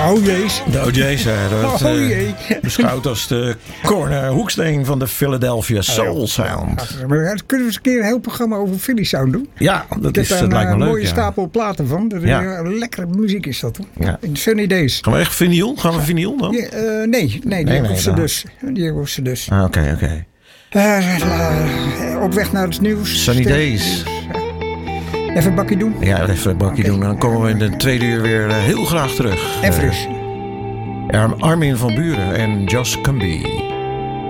Oh jeez. De OJ's, dat jee. beschouwd als de hoeksteen van de Philadelphia Soul Sound. Kunnen we eens een keer een heel programma over Philly Sound doen? Ja, dat lijkt me leuk. een mooie stapel platen van. Lekkere muziek is dat, hoor. Ja. In Sunny Days. Gaan we echt vinyl? Gaan we vinyl dan? Nee, die hoeft ze dus. Oké. Op weg naar het nieuws. Sunny Days. Even een bakje doen? Ja, even een bakje doen. En dan komen we in de tweede uur weer heel graag terug. En fris. Armin van Buuren en Josh Cumbie.